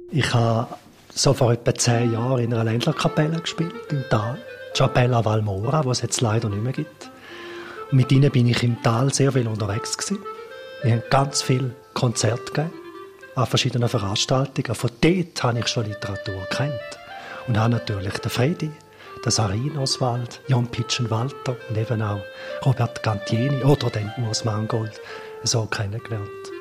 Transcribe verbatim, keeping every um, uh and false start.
Ich habe so vor etwa zehn Jahren in einer Ländlerkapelle gespielt, im Tal. Chapella Valmora, die es jetzt leider nicht mehr gibt. Und mit ihnen bin ich im Tal sehr viel unterwegs gewesen. Wir haben ganz viele Konzerte gegeben, an verschiedenen Veranstaltungen. Von dort habe ich schon Literatur gekannt. Und habe natürlich den Fredi, den Sarin Oswald, Jon Pitschen-Walter und eben auch Robert Gantieni oder den Urs Mangold so kennengelernt.